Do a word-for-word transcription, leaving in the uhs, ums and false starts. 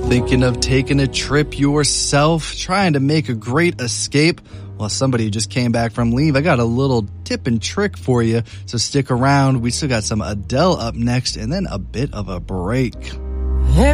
Thinking of taking a trip yourself, trying to make a great escape? Well, somebody who just came back from leave, I got a little tip and trick for you, so stick around. We still got some Adele up next and then a bit of a break.